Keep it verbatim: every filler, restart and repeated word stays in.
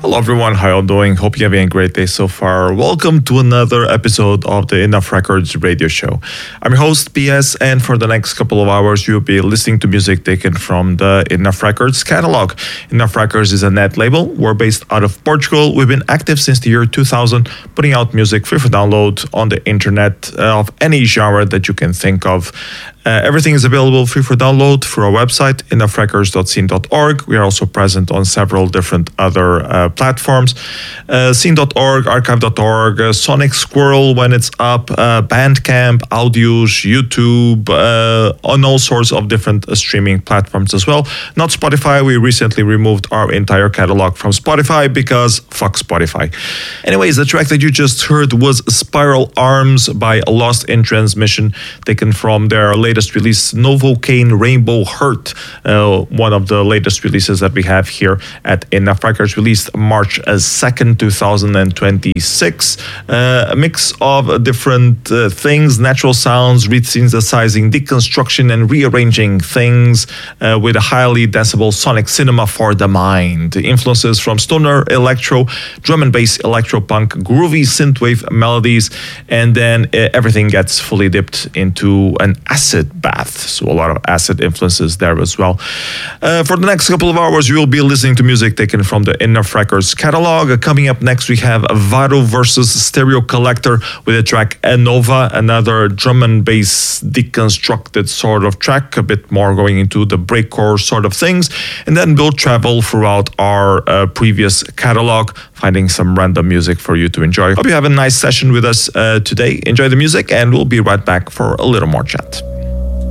Hello everyone, how y'all doing? Hope you're having a great day so far. Welcome to another episode of the Enough Records radio show. I'm your host, P S, and for the next couple of hours, you'll be listening to music taken from the Enough Records catalog. Enough Records is a net label. We're based out of Portugal. We've been active since the year two thousand, putting out music free for download on the internet uh, of any genre that you can think of. Uh, everything is available free for download through our website, enough records dot scene dot org. We are also present on several different other uh, platforms. Uh, scene dot org, archive dot org, uh, Sonic Squirrel when it's up, uh, Bandcamp, Audios, YouTube, uh, on all sorts of different uh, streaming platforms as well. Not Spotify. We recently removed our entire catalog from Spotify because fuck Spotify. Anyways, the track that you just heard was Spiral Arms by Lost in Transmission, taken from their latest latest release, Novocaine Rainbow Heart, uh, one of the latest releases that we have here at Enough Records, released March second, twenty twenty-six. Uh, a mix of different uh, things, natural sounds, re-synthesizing, deconstruction, and rearranging things uh, with a highly decibel sonic cinema for the mind. Influences from stoner, electro, drum and bass, electro-punk, groovy synthwave melodies, and then uh, everything gets fully dipped into an acid bath, so a lot of acid influences there as well. Uh, for the next couple of hours, you will be listening to music taken from the Enough Records catalog. Uh, coming up next, we have Varo versus Stereo Collector with the track Enova, another drum and bass deconstructed sort of track, a bit more going into the breakcore sort of things. And then we'll travel throughout our uh, previous catalog, finding some random music for you to enjoy. Hope you have a nice session with us uh, today. Enjoy the music, and we'll be right back for a little more chat.